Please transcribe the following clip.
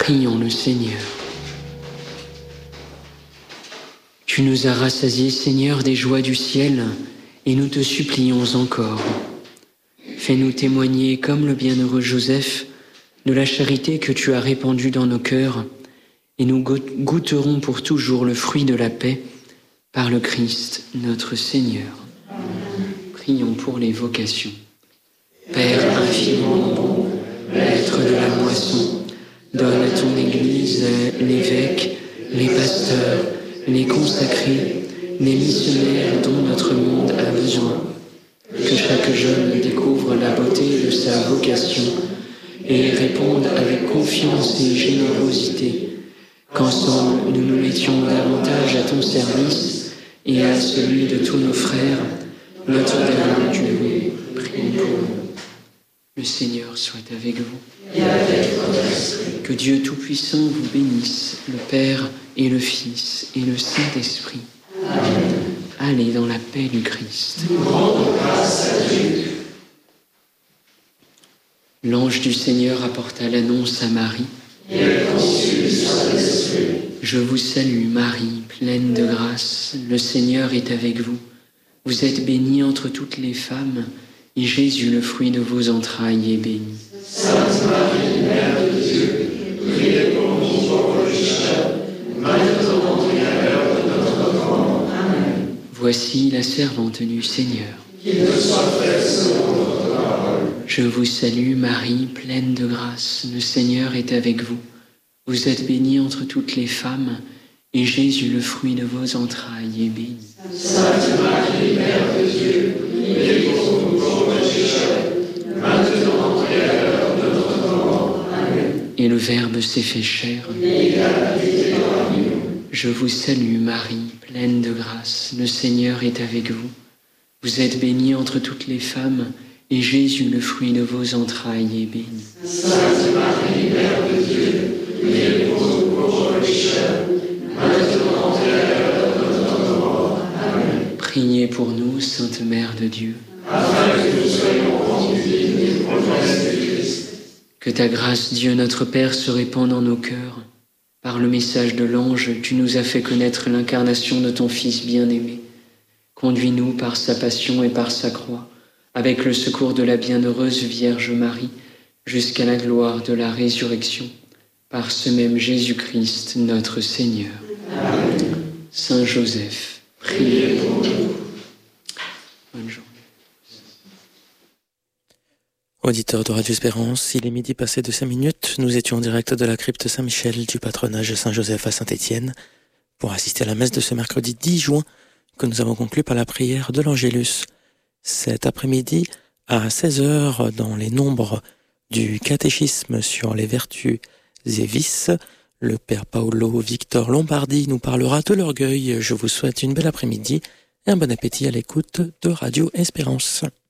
Prions le Seigneur. Tu nous as rassasiés, Seigneur, des joies du ciel, et nous te supplions encore. Fais-nous témoigner, comme le bienheureux Joseph, de la charité que tu as répandue dans nos cœurs, et nous goûterons pour toujours le fruit de la paix, par le Christ notre Seigneur. Prions pour les vocations. Père infiniment bon, Maître de la moisson, donne à ton Église l'évêque, les pasteurs, les consacrés, les missionnaires dont notre monde a besoin. Que chaque jeune découvre la beauté de sa vocation et réponde avec confiance et générosité. Qu'ensemble nous nous mettions davantage à ton service et à celui de tous nos frères. Notre-Dame du Loup, prie pour nous. Le Seigneur soit avec vous. Et avec votre esprit. Que Dieu Tout-Puissant vous bénisse, le Père et le Fils et le Saint-Esprit. Amen. Allez dans la paix du Christ. Nous rendons grâce à Dieu. L'ange du Seigneur apporta l'annonce à Marie. Et elle conçut du Saint-Esprit. Je vous salue, Marie, pleine de grâce. Le Seigneur est avec vous. Vous êtes bénie entre toutes les femmes, et Jésus, le fruit de vos entrailles, est béni. Sainte Marie, Mère de Dieu, priez pour nous pauvres pécheurs, maintenant et à l'heure de notre mort. Amen. Voici la servante du Seigneur. Qu'il me soit fait selon votre parole. Je vous salue, Marie, pleine de grâce. Le Seigneur est avec vous. Vous êtes bénie entre toutes les femmes, et Jésus, le fruit de vos entrailles, est béni. Sainte Marie, Mère de Dieu, priez pour nous pauvres pécheurs, maintenant et à l'heure de notre mort. Amen. Et le Verbe s'est fait chair. Et il a habité parmi nous. Je vous salue, Marie, pleine de grâce. Le Seigneur est avec vous. Vous êtes bénie entre toutes les femmes, et Jésus, le fruit de vos entrailles, est béni. Sainte Marie, Mère de Dieu, priez pour nous pauvres pécheurs, maintenant et à l'heure de notre mort. Amen. Priez pour nous, Sainte Mère de Dieu, afin que nous soyons rendus dignes du promesse du Christ. Que ta grâce, Dieu notre Père, se répande dans nos cœurs. Par le message de l'ange, tu nous as fait connaître l'incarnation de ton Fils bien-aimé. Conduis-nous par sa passion et par sa croix, avec le secours de la bienheureuse Vierge Marie, jusqu'à la gloire de la résurrection, par ce même Jésus-Christ, notre Seigneur. Amen. Saint Joseph, priez pour nous. Bonne journée. Auditeurs de Radio Espérance, il est midi passé de 5 minutes. Nous étions en direct de la crypte Saint-Michel du patronage Saint-Joseph à Saint-Étienne pour assister à la messe de ce mercredi 10 juin que nous avons conclu par la prière de l'Angélus. Cet après-midi, à 16h, dans les nombres du catéchisme sur les vertus et vices, le Père Paolo Victor Lombardi nous parlera de l'orgueil. Je vous souhaite une belle après-midi et un bon appétit à l'écoute de Radio Espérance.